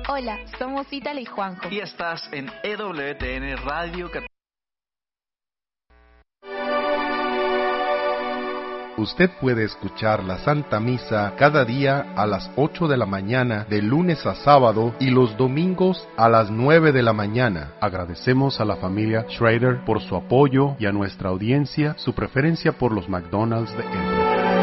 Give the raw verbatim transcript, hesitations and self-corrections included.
Hola, somos Ítala y Juanjo. Y estás en E W T N Radio Católica. Usted puede escuchar la Santa Misa cada día a las ocho de la mañana, de lunes a sábado, y los domingos a las nueve de la mañana. Agradecemos a la familia Schrader por su apoyo y a nuestra audiencia su preferencia por los McDonald's de Edwards.